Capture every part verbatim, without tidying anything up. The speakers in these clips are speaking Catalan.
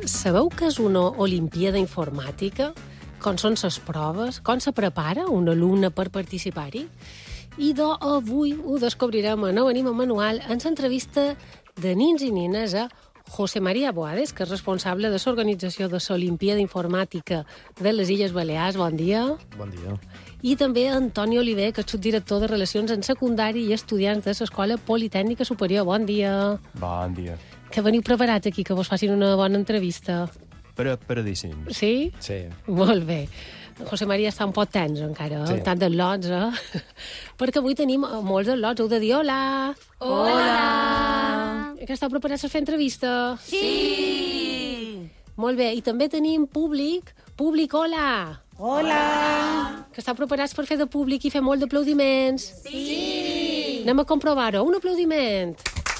sabeu què és una Olimpíada Informàtica? Com són les proves? Com se prepara un alumne per participar-hi? I do, avui ho descobrirem a Nou Anima Manual en l'entrevista de nins i nines a José María Boades, que és responsable de l'organització de l'Olimpíada Informàtica de les Illes Balears. Bon dia. Bon dia. I també Antoni Oliver, que és subdirector de Relacions en Secundari i Estudiants de l'Escola Politècnica Superior. Bon dia. Bon dia. Que veniu preparats aquí, que vos facin una bona entrevista. Preparadíssims. Sí? Sí. Molt bé. José María està un poc tens encara, sí. Tant dels lots, eh? Perquè avui tenim molts dels lots. Heu de dir hola! Hola! Que esteu preparats per fer entrevista? Sí! Molt bé. I també tenim públic. Públic, hola! Hola! Que esteu preparats per fer de públic i fer molt d'aplaudiments? Sí! Anem a comprovar-ho. Un aplaudiment.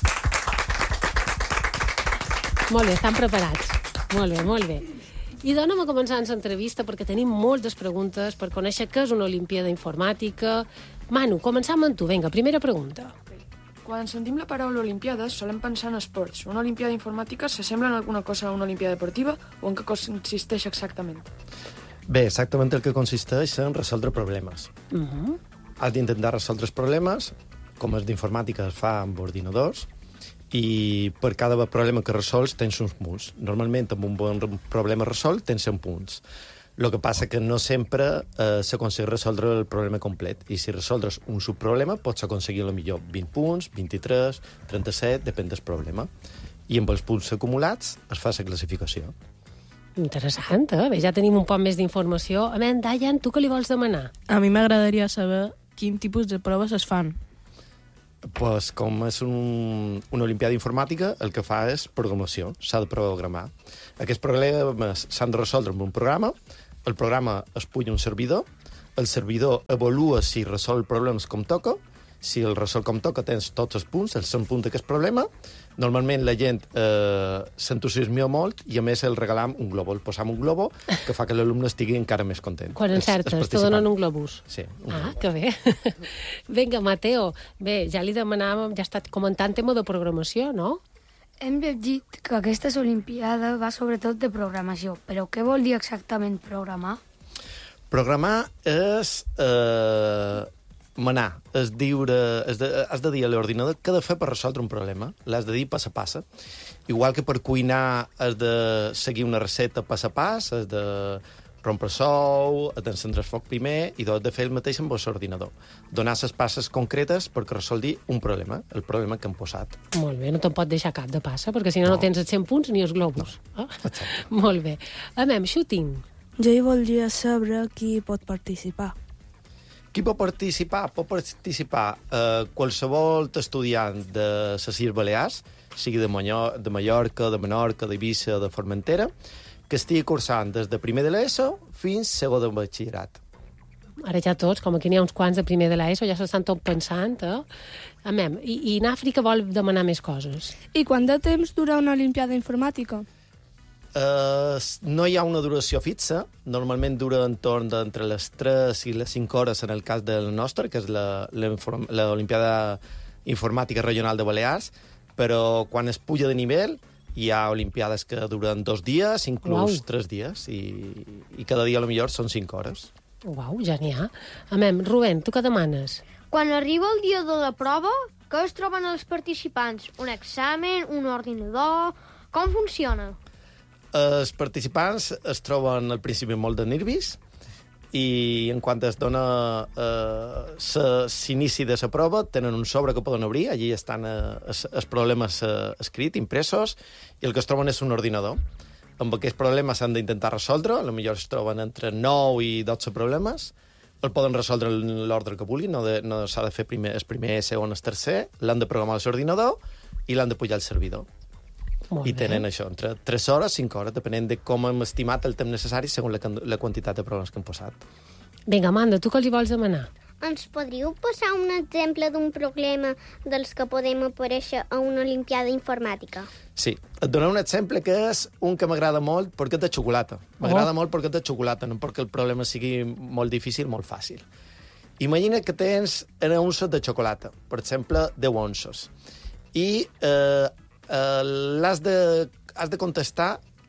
Molt bé, estan preparats. Molt bé, molt bé. I doncs anem a començar l'entrevista perquè tenim moltes preguntes per conèixer què és una Olimpíada Informàtica. Manu, començam amb tu. Vinga, primera pregunta. Quan sentim la paraula Olimpiades solem pensar en esports. Una Olimpiada Informàtica s'assembla en alguna cosa a una Olimpiada Deportiva o en què consisteix exactament? Bé, exactament el que consisteix en resoldre problemes. Uh -huh. Has d'intentar resoldre els problemes, com els d'informàtica es fa amb ordinadors, i per cada problema que resols tens uns punts. Normalment, amb un bon problema resolt, tens cent punts. El que passa que no sempre eh, s'aconsegueix resoldre el problema complet. I si resoldres un subproblema, pots aconseguir millor vint punts, vint-i-tres, trenta-set, depèn del problema. I amb els punts acumulats es fa la classificació. Interessant, eh? Bé, ja tenim un poc més d'informació. A més, Dayan, tu què li vols demanar? A mi m'agradaria saber quin tipus de proves es fan. Pues, com és un, una Olimpiada Informàtica, el que fa és programació, s'ha de programar. Aquests problemes s'han de resoldre amb un programa, el programa es puja un servidor, el servidor avalua si resol problemes com toca, si el resol com toca tens tots els punts, els cent punts d'aquest problema. Normalment la gent eh, s'entusiasma molt i a més el regalam un globo, el posam un globo que fa que l'alumne estigui encara més content. Quan encertes, te donen un globus. Sí. Un ah, globo. que bé. Vinga, Mateo, bé, ja li demanàvem, ja ha estat comentant tema de programació, no? Hem llegit que aquesta Olimpiada va sobretot de programació, però què vol dir exactament programar? Programar és eh, manar, és diure, és de, has de dir a l'ordinador què ha de fer per resoldre un problema. L'has de dir pas a pas. Igual que per cuinar has de seguir una recepta pas a pas, has de rompre sou, has d'encendre el foc primer, i has de fer el mateix amb l'ordinador. Donar les passes concretes perquè resolgui un problema, el problema que hem posat. Molt bé, no te'n pot deixar cap de passa, perquè si no no, no tens els cent punts ni els globus. No. Oh? Molt bé. Amem, shooting. Jo hi voldria saber qui pot participar. Qui pot participar? Pot participar eh, qualsevol estudiant de les Illes Balears, sigui de, Mallor de Mallorca, de Menorca, d'Eivissa, de Formentera, que estigui cursant des de primer de l'ESO fins segon de batxillerat. Ara ja tots, com aquí n'hi ha uns quants de primer de l'ESO, ja s'estan tot pensant, eh? Amem, i, i en Àfrica vol demanar més coses. I quant de temps dura una Olimpiada Informàtica? Uh, no hi ha una duració fixa. Normalment dura entorn d'entre les tres i les cinc hores en el cas del nostre, que és l'Olimpiada Informàtica Regional de Balears, però quan es puja de nivell hi ha olimpiades que duren dos dies, inclús Uau. tres dies, i, i cada dia potser són cinc hores. Uau, ja n'hi ha. Amem, Rubén, tu què demanes? Quan arriba el dia de la prova, què es troben els participants? Un examen, un ordinador... Com funciona? Els participants es troben al principi molt de nervis i en quant es dona eh, s'inici de la prova tenen un sobre que poden obrir, allí estan eh, els, els problemes eh, escrits, impresos, i el que es troben és un ordinador. Amb aquests problemes s'han d'intentar resoldre, potser es troben entre nou i dotze problemes, el poden resoldre en l'ordre que vulguin, no, de, no s'ha de fer primer, el primer, el segon, el tercer, l'han de programar a l'ordinador i l'han de pujar al servidor. Molt I bé. tenen això, entre tres hores, cinc hores, depenent de com hem estimat el temps necessari segons la, la quantitat de problemes que hem posat. Vinga, Amanda, tu què li vols demanar? Ens podríeu posar un exemple d'un problema dels que podem aparèixer a una Olimpiada Informàtica? Sí, et donaré un exemple que és un que m'agrada molt perquè és de xocolata. M'agrada Oh. molt perquè és de xocolata, no perquè el problema sigui molt difícil, molt fàcil. Imagina que tens una unça de xocolata, per exemple, deu onces, i eh, eh, l'has de, has de contestar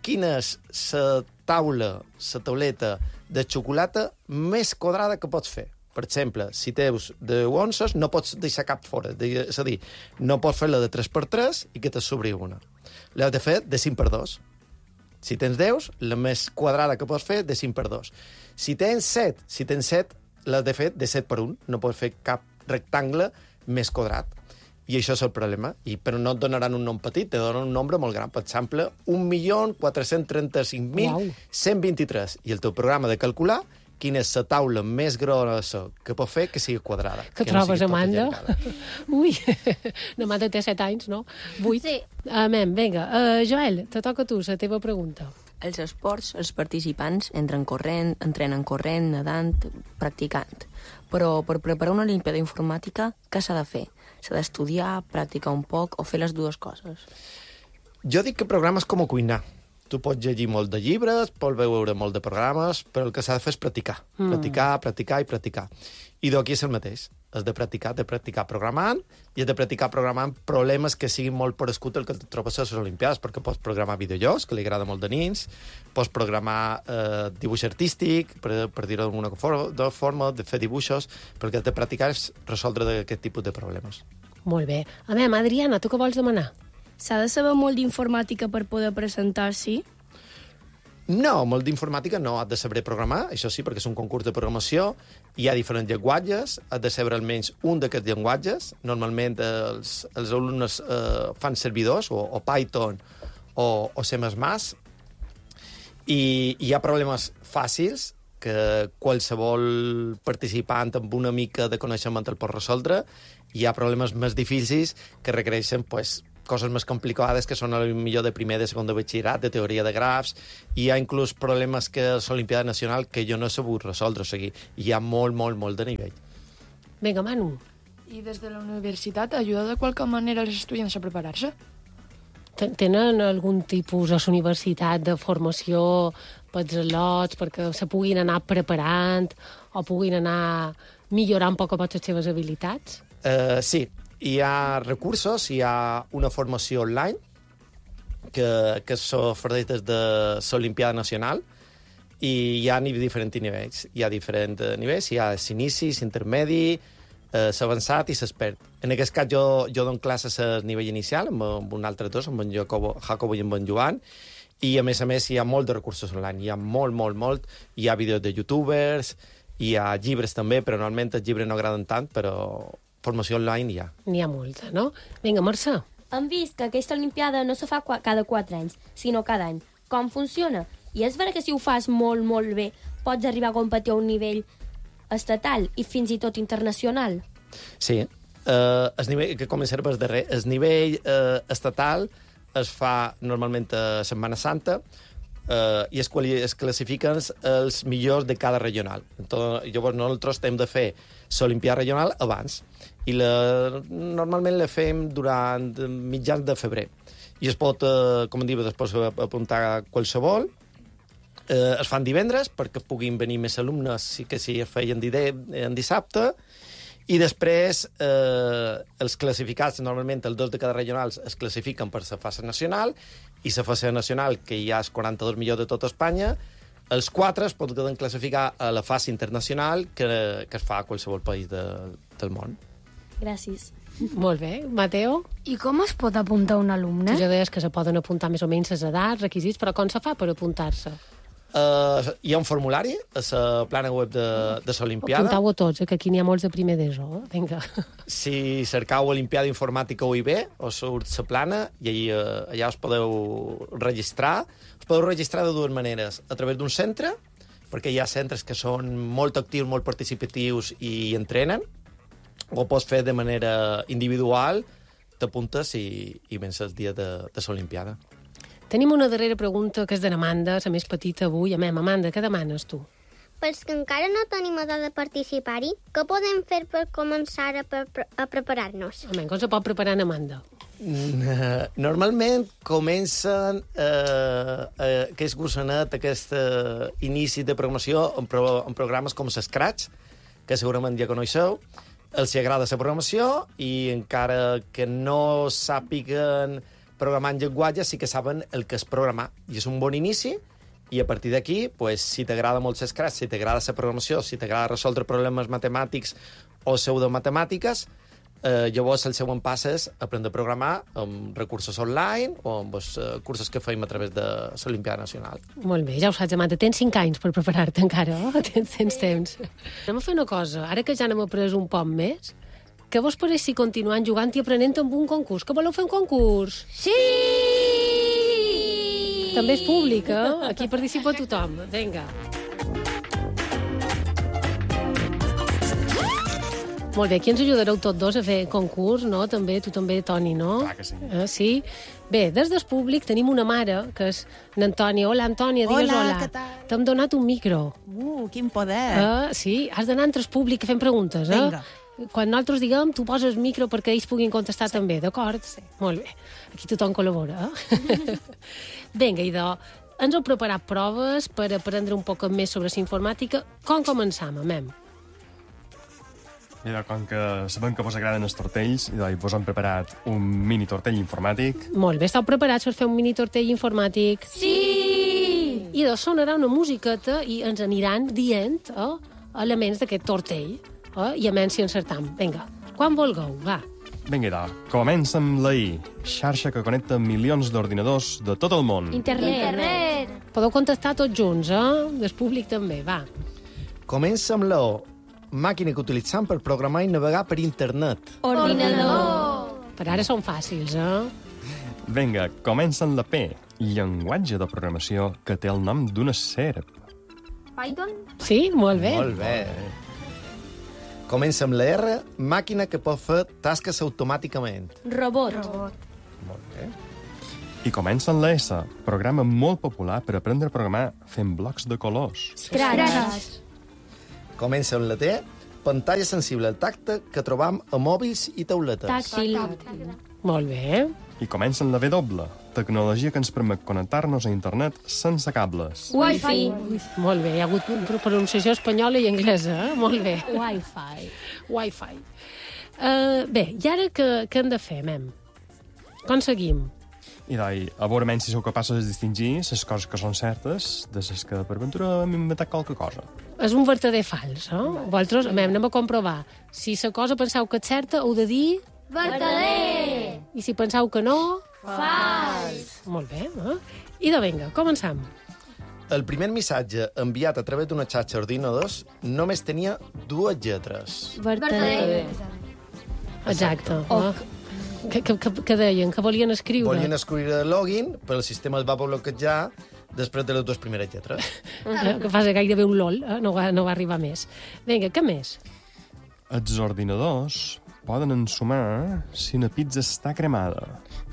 quina és la taula, la tauleta de xocolata més quadrada que pots fer. Per exemple, si teus deu onces, no pots deixar cap fora. És a dir, no pots fer la de tres per tres i que te sobri una. L'has de fer de cinc per dos. Si tens deu, la més quadrada que pots fer de cinc per dos. Si tens set, si tens set, l'has de fer de set per un. No pots fer cap rectangle més quadrat. I això és el problema. I, però no et donaran un nom petit, te donen un nombre molt gran. Per exemple, un milió quatre-cents trenta-cinc mil cent vint-i-tres. I el teu programa de calcular quina és la taula més grossa que pot fer que sigui quadrada. Que, que trobes, no Amanda? Ui, l'Amanda té set anys, no? Vuit. Sí. Amén, vinga. Uh, Joel, te toca a tu, la teva pregunta. Els esports, els participants entren corrent, entrenen corrent, nedant, practicant. Però per preparar una Olimpíada informàtica, què s'ha de fer? S'ha d'estudiar, practicar un poc o fer les dues coses? Jo dic que programes com a cuinar. Tu pots llegir molt de llibres, pots veure molt de programes, però el que s'ha de fer és practicar. Mm. Practicar, practicar i practicar. I d'aquí és el mateix. Has de practicar, de practicar programant i has de practicar programant problemes que siguin molt parescut el que et trobes a les Olimpiades, perquè pots programar videojocs, que li agrada molt de nins, pots programar eh, dibuix artístic, per, per dir-ho d'alguna forma, forma, de fer dibuixos, perquè has de practicar és resoldre aquest tipus de problemes. Molt bé. A veure, Adriana, tu què vols demanar? S'ha de saber molt d'informàtica per poder presentar-s'hi? No, molt d'informàtica no. Has de saber programar, això sí, perquè és un concurs de programació. Hi ha diferents llenguatges, has de saber almenys un d'aquests llenguatges. Normalment els, els alumnes eh, fan servidors, o, o Python o, o C més més, i hi ha problemes fàcils que qualsevol participant amb una mica de coneixement el pot resoldre. Hi ha problemes més difícils que requereixen, pues, coses més complicades, que són el millor de primer, de segon de batxillerat, de teoria de grafs. Hi ha inclús problemes que és l'Olimpiada Nacional que jo no he sabut resoldre. O sigui, hi ha molt, molt, molt de nivell. Vinga, Manu. I des de la universitat ajuda de qualque manera els estudiants a preparar-se? Tenen algun tipus a la universitat de formació pels al·lots perquè se puguin anar preparant o puguin anar millorant poc a poc les seves habilitats? Uh, sí, hi ha recursos, hi ha una formació online que, que s'ofereix des de l'Olimpiada Nacional i hi ha diferents nivells. Hi ha diferents nivells, hi ha l'inici, l'intermedi, eh, l'avançat i l'expert. En aquest cas jo, jo dono classes a nivell inicial amb, amb un altre dos, amb en Jacobo, Jacobo i amb en Joan, i a més a més hi ha molt de recursos online. Hi ha molt, molt, molt. Hi ha vídeos de youtubers, hi ha llibres també, però normalment els llibres no agraden tant, però formació online hi ha. N'hi ha molta, no? Vinga, Mercè. Hem vist que aquesta Olimpiada no se fa cada quatre anys, sinó cada any. Com funciona? I és vera que si ho fas molt, molt bé, pots arribar a competir a un nivell estatal i fins i tot internacional? Sí. Uh, el nivell, que com observes darrer, el nivell uh, estatal es fa normalment a Setmana Santa uh, i es, es classifiquen els millors de cada regional. Entonces, llavors nosaltres hem de fer l'Olimpiada regional abans i la, normalment la fem durant mitjans de febrer. I es pot, uh, com diu, després apuntar qualsevol. Uh, es fan divendres perquè puguin venir més alumnes sí que si es feien en dissabte. I després eh, els classificats, normalment els dos de cada regional es classifiquen per la fase nacional i la fase nacional, que hi ha els quaranta-dos millors de tota Espanya, els quatre es poden classificar a la fase internacional que, que es fa a qualsevol país de, del món. Gràcies. Molt bé. Mateo? I com es pot apuntar un alumne? Tu ja deies que se poden apuntar més o menys les edats, requisits, però com se fa per apuntar-se? Uh, hi ha un formulari a la plana web de, de l'Olimpiada. Apuntau-ho tots, eh, que aquí n'hi ha molts de primer d'ESO. Eh? Vinga. Si cercau Olimpiada Informàtica U I B, us surt la plana i allà, allà us podeu registrar. Us podeu registrar de dues maneres. A través d'un centre, perquè hi ha centres que són molt actius, molt participatius i entrenen, o ho pots fer de manera individual, t'apuntes i, i vens el dia de, de l'Olimpiada. Tenim una darrera pregunta, que és de l'Amanda, la més petita avui. Amem, Amanda, què demanes tu? Pels que encara no tenim edat de participar-hi, què podem fer per començar a, pre a preparar-nos? Amem, com se pot preparar en Amanda? Normalment comencen eh, eh, aquest gossanet, aquest eh, inici de programació en, pro en programes com Scratch, que segurament ja coneixeu. Els agrada la programació i encara que no sàpiguen programar en llenguatge sí que saben el que és programar. I és un bon inici, i a partir d'aquí, pues, si t'agrada molt ser Scratch, si t'agrada la programació, si t'agrada resoldre problemes matemàtics o pseudomatemàtiques, eh, llavors el següent pas és aprendre a programar amb recursos online o amb els eh, cursos que feim a través de l'Olimpiada Nacional. Molt bé, ja ho saps, Amanda, tens cinc anys per preparar-te encara, oh? tens, tens temps. Anem a fer una cosa, ara que ja n'hem après un poc més, què vos pareix si continuant jugant i aprenent amb un concurs? Que voleu fer un concurs? Sí! També és públic, eh? Aquí participa tothom. Vinga. Molt bé, aquí ens ajudareu tots dos a fer concurs, no? També, tu també, Toni, no? Clar que sí. Eh, sí? Bé, des del públic tenim una mare, que és n'Antònia. Hola, Antònia, digues hola. Hola, què tal? T'hem donat un micro. Uh, quin poder. Eh, sí, has d'anar entre el públic fent preguntes, eh? Vinga. Quan nosaltres diguem, tu poses micro perquè ells puguin contestar sí. també, d'acord? Sí. Molt bé. Aquí tothom col·labora, eh? Vinga, idò, ens heu preparat proves per aprendre un poc més sobre la informàtica. Com començam, Mem? Mira, com que sabem que vos agraden els tortells, i doncs vos hem preparat un mini tortell informàtic. Molt bé, esteu preparats per fer un mini tortell informàtic? Sí! I doncs sonarà una musiqueta i ens aniran dient eh, elements d'aquest tortell. Eh, I a menys si encertam. Vinga, quan vulgueu, va. Vinga, idò, comença amb la I, xarxa que connecta milions d'ordinadors de tot el món. Internet. Internet. Podeu contestar tots junts, eh? Del públic també, va. Comença amb la O, màquina que utilitzam per programar i navegar per internet. Ordinador. Per ara són fàcils, eh? Vinga, comença amb la P, llenguatge de programació que té el nom d'una serp. Python? Sí? Molt bé. Molt bé. Comença amb la R, màquina que pot fer tasques automàticament. Robot. Molt bé. I comença amb la S, programa molt popular per aprendre a programar fent blocs de colors. Scratch. Comença amb la T, pantalla sensible al tacte que trobam a mòbils i tauletes. Tàctil. Molt bé. I comença amb la W, tecnologia que ens permet connectar-nos a internet sense cables. Wi-Fi. Molt bé, hi ha hagut pronunciació espanyola i anglesa, eh? Molt bé. Wi-Fi. Wi-Fi. Uh, bé, i ara què, què hem de fer, Mem? Com seguim? I doncs, a veure menys si sou capaços de distingir les coses que són certes de les que per ventura hem inventat qualque cosa. És un vertader fals, eh? Vosaltres, Mem, anem a comprovar. Si la cosa penseu que és certa, heu de dir... Vertader. I si penseu que no... Fals. Molt bé, eh? I de vinga, començam. El primer missatge enviat a través d'una xarxa d'ordinadors només tenia dues lletres. Vertader. Exacte. Oh. Que, que, que, que deien? Que volien escriure? Volien escriure login, però el sistema es va bloquejar després de les dues primeres lletres. Que fa gairebé un lol, eh? no, va, no va arribar més. Vinga, què més? Els ordinadors poden ensumar si una pizza està cremada.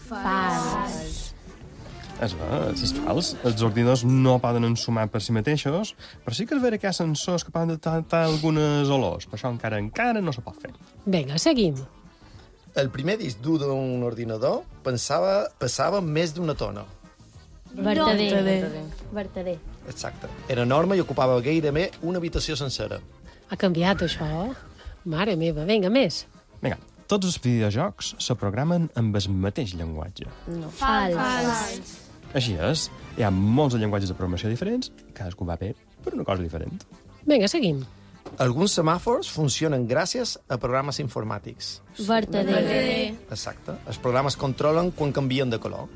Fals. És bé, és fals. Els ordinadors no poden ensumar per si mateixos, però sí que és vera que hi ha sensors que poden detectar algunes olors. Per això encara encara no se pot fer. Vinga, seguim. El primer disc dur d'un ordinador pensava, pesava més d'una tona. Vertader. Vertader. Exacte. Era enorme i ocupava gairebé una habitació sencera. Ha canviat, això? Mare meva, vinga, més. Vinga, tots els videojocs se programen amb el mateix llenguatge. No. Fals. Així és, hi ha molts de llenguatges de programació diferents, cadascú va bé per una cosa diferent. Vinga, seguim. Alguns semàfors funcionen gràcies a programes informàtics. Vertader. Exacte. Els programes controlen quan canvien de color.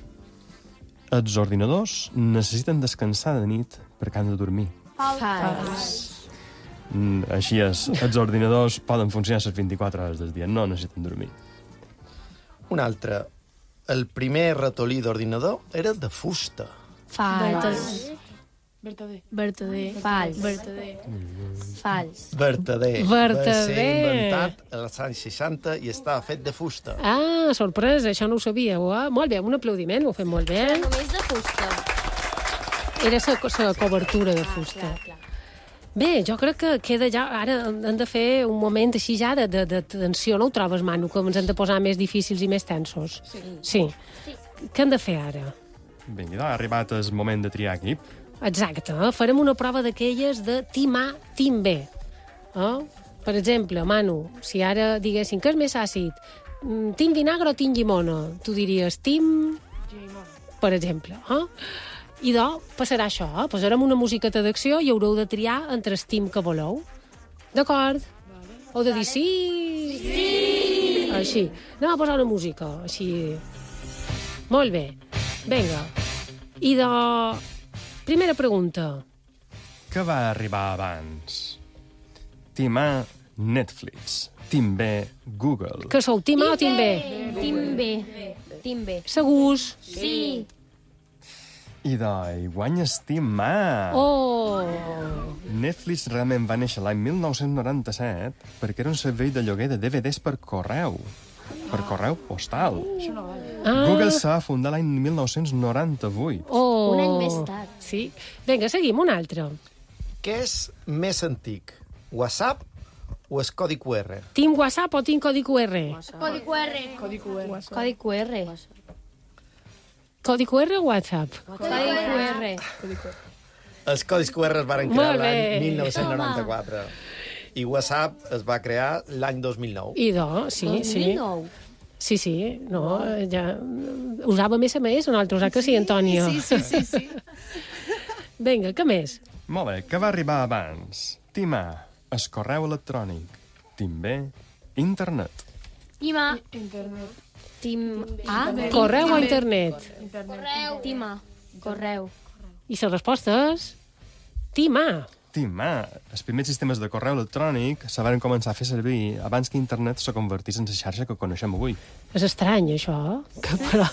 Els ordinadors necessiten descansar de nit perquè han de dormir. Fals. Mm, així és, els ordinadors poden funcionar les vint-i-quatre hores del dia, no necessiten dormir. Un altre. El primer ratolí d'ordinador era de fusta. Fals. Vertader. Vertader. Fals. Vertader. Fals. Vertader. Vertader. Va ser inventat als anys seixanta i estava fet de fusta. Ah, sorpresa, això no ho sabíeu, eh? Molt bé, un aplaudiment, ho fem molt bé. Només de fusta. Era la cobertura de fusta. Clar, clar. Bé, jo crec que queda ja... Ara hem de fer un moment així ja de, de, de tensió, no ho trobes, Manu? Que ens hem de posar més difícils i més tensos. Sí. Sí. sí. Què hem de fer ara? Vinga, ha arribat el moment de triar equip. Exacte, eh? Farem una prova d'aquelles de team A, team B. Eh? Per exemple, Manu, si ara diguéssim que és més àcid, mm, tinc vinagre o tinc llimona? Tu diries tim... Per exemple. Eh? I doncs passarà això. Eh? Posarem una musiqueta d'acció i haureu de triar entre el tim que voleu. D'acord? Vale. Heu de dir sí. Sí! Així. Anem a posar una música. Així. Molt bé. Vinga. I de... Primera pregunta. Què va arribar abans? Team A, Netflix. Team B, Google. Que sou, Team A o Team B? Team B. Team B. Segurs? Sí. I doncs, guanyes Team A. Oh! Netflix realment va néixer l'any mil nou-cents noranta-set perquè era un servei de lloguer de D V Ds per correu. Per correu postal. Ah. Google s'ha fundat l'any mil nou-cents noranta-vuit. Oh! Un any més tard. Sí. Vinga, seguim, un altre. Què és més antic? WhatsApp o el codi Q R? Team WhatsApp o Team codi Q R? Codi Q R. Codi Q R. Codi Q R. Codi Q R o WhatsApp? Codi Q R. Els codis Q R es van crear Molt bé. l'any mil nou-cents noranta-quatre. I WhatsApp es va crear l'any dos mil nou. I doncs, sí, dos sí. mil nou. Sí, sí, no, ja... Usava més a més, nosaltres, que sí, Antònia? Sí, sí, sí, sí. Vinga, què més? Molt bé, què va arribar abans? Team A, el correu electrònic. Team B, internet. Team A. Internet. Team A. Correu o internet? Correu. Team A. Correu. I la resposta és... Team A. Team A. Els primers sistemes de correu electrònic se van començar a fer servir abans que internet se convertís en la xarxa que coneixem avui. És estrany, això, que però...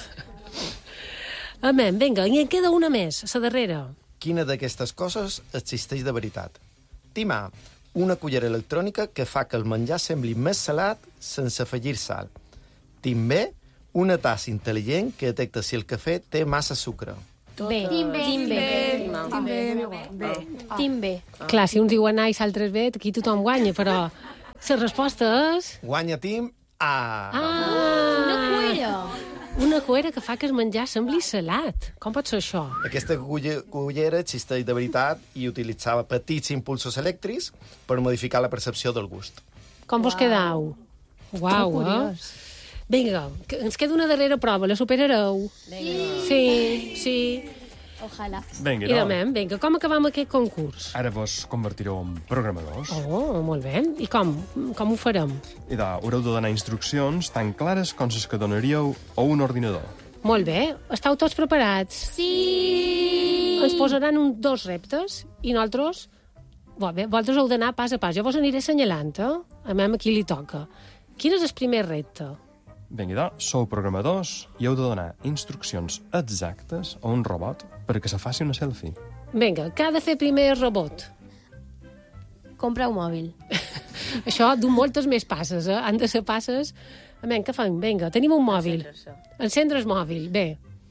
Amén, vinga, i en queda una més, la darrera. Quina d'aquestes coses existeix de veritat? Team A. Una cullera electrònica que fa que el menjar sembli més salat sense afegir sal. Team B. Una tassa intel·ligent que detecta si el cafè té massa sucre. B. Team B. Team B. Team B. Team B. Clar, si uns diuen A i l'altres B, aquí tothom guanya, però la resposta és... Guanya Team A. Ah! Una cuera. Una cuera que fa que el menjar sembli salat. Com pot ser això? Aquesta culle- cullera existeix de veritat i utilitzava petits impulsos elèctrics per modificar la percepció del gust. Com vos quedau? Uau, eh? Vinga, que ens queda una darrera prova, la superareu? Sí, sí. Ojalà. Vinga, I no. demà, vinga, com acabam aquest concurs? Ara vos convertireu en programadors. Oh, molt bé. I com? Com ho farem? I de, haureu de donar instruccions tan clares com les que donaríeu a un ordinador. Molt bé. Estàu tots preparats? Sí! Ens posaran un, dos reptes i nosaltres... Bé, bé, vosaltres heu d'anar pas a pas. Jo vos aniré assenyalant, eh? A mi a qui li toca. Quin és el primer repte? Vinga, idò, sou programadors i heu de donar instruccions exactes a un robot perquè se faci una selfie. Vinga, què ha de fer primer el robot? Compra un mòbil. Això du moltes més passes, eh? Han de ser passes... Amén, què fem? Vinga, tenim un mòbil. Encendre el mòbil, bé.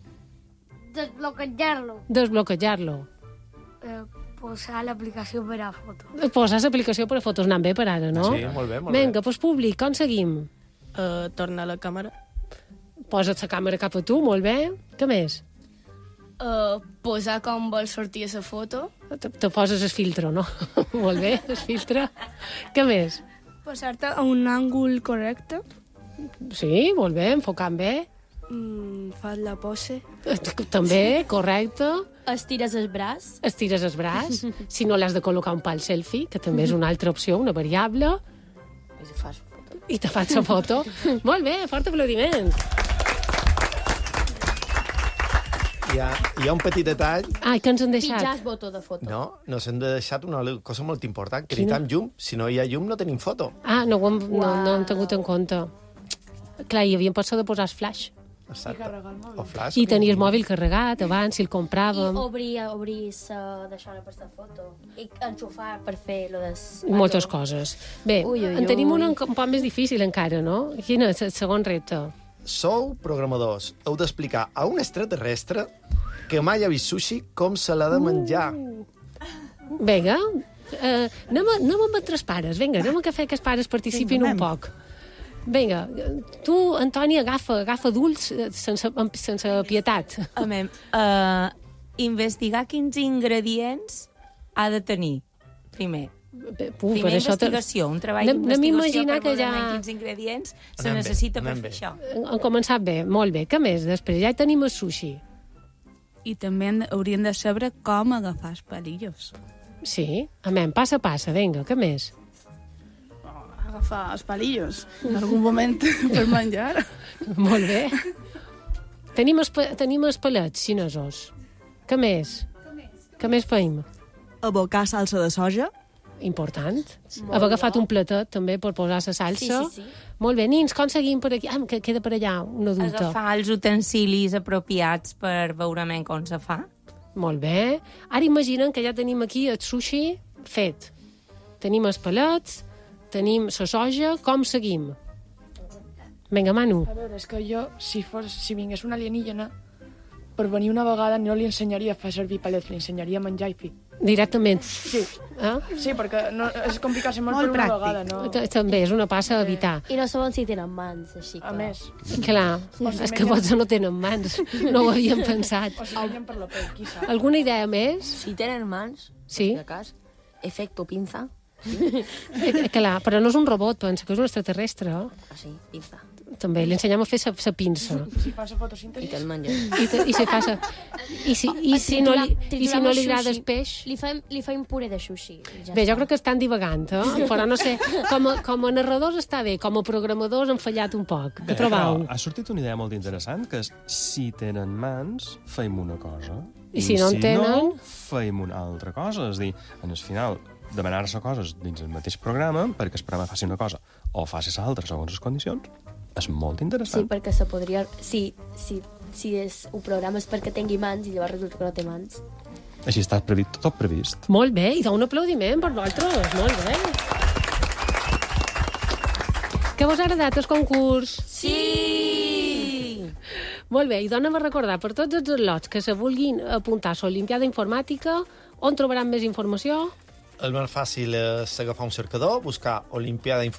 Desbloquejar-lo. Desbloquejar-lo. Eh, posar l'aplicació per a fotos. Posar l'aplicació per a fotos, anant bé per ara, no? Sí, molt bé, molt bé. Vinga, doncs públic, com seguim? Uh, tornar la càmera. Posa't la càmera cap a tu, molt bé. Què més? Uh, posar com vol sortir la foto. Te, te poses el filtre, no? Molt bé, el filtre. Què més? Posar-te a un àngul correcte. Sí, molt bé, enfocant bé. Mm, fas la pose. També, correcte. Estires el braç. Estires el braç. Si no l'has de col·locar un pal selfie, que també és una altra opció, una variable. I si fas foto. I te faig la foto. Molt bé, fort aplaudiment. Hi ha, hi ha un petit detall. Ai, que ens han deixat? Pitjar el botó de foto. No, nos hem deixat una cosa molt important, que Quina? necessitem llum. Si no hi ha llum, no tenim foto. Ah, no, ho hem, no, no hem tingut en compte. Clar, hi havia pensat de posar el flash. Exacte. O flash. I tenir el mòbil carregat abans, si el I compràvem. obrir, obrir sa, d'això per la foto. I enxufar per fer lo des... Moltes coses. Bé, Ui, ui, en tenim ui. una un poc més difícil encara, no? Quin és el segon repte? Sou programadors. Heu d'explicar a un extraterrestre que mai ha vist sushi com se l'ha de menjar. Vinga, eh, anem, a, anem amb altres pares. Vinga, anem a que fer que els pares participin Vinga, un poc. Vinga, tu, Antoni, agafa, agafa adults eh, sense, amb- sense pietat. Amem, uh, investigar quins ingredients ha de tenir. Primer, Uf, Primer investigació, un treball d'investigació per veure ja... quins ingredients se necessita per fer això. Han començat bé, molt bé. Què més? Després ja hi tenim el sushi. I també haurien de saber com agafar els palillos. Sí, amén, passa, passa, vinga, què més? Agafar els palillos en algun moment per menjar. Molt bé. Tenim els, tenim els palets xinesos. Què més? Què més feim? Abocar salsa de soja. Important. Haver agafat un platet, també, per posar la salsa. Sí, sí, sí. Molt bé, nins, com seguim per aquí? Ah, que queda per allà, una adulta. Agafar els utensilis apropiats per veure com se fa. Molt bé. Ara imaginen que ja tenim aquí el sushi fet. Tenim els palets, tenim la soja, com seguim? Vinga, Manu. A veure, és que jo, si, fos, si vingués un alienígena, per venir una vegada no li ensenyaria a fer servir palets, li ensenyaria a menjar i fi. Directament. Sí, ah? sí perquè no, és complicar-se molt, molt per una vegada. No? També és una passa a evitar. I no saben si tenen mans, així que... A més. Clar, sí. És que potser no tenen mans, no ho havíem pensat. O si mengen per la pell, qui sap. Alguna idea més? Si tenen mans, sí. de cas, efecto pinza. Clar, però no és un robot, pensa que és un extraterrestre. Ah, sí, pinza. També, li ensenyem a fer sa pinça. Si fa la fotosíntesi. I te'l menja. I, te, i si fa sa... I si, i si no li, i si no li agrada el peix... Li fem, li fem puré de sushi. Ja bé, està. jo crec que estan divagant, eh? Però no sé, com a, com a narradors està bé, com a programadors han fallat un poc. Què trobau? Ha sortit una idea molt interessant, que és si tenen mans, feim una cosa. I si no en tenen... no, feim una altra cosa. És a dir, en el final, demanar-se coses dins el mateix programa perquè el programa faci una cosa o faci l'altra segons les condicions, és molt interessant. Sí, perquè se podria... Sí, sí, si és un programa és perquè tingui mans i llavors resulta que no té mans. Així està previst, tot previst. Molt bé, i un aplaudiment per vosaltres, molt bé. Què vos ha agradat el concurs? Sí! Molt bé, i donem a recordar per tots els lots que se vulguin apuntar a l'Olimpiada Informàtica, on trobaran més informació? El més fàcil és agafar un cercador, buscar Olimpiada Informàtica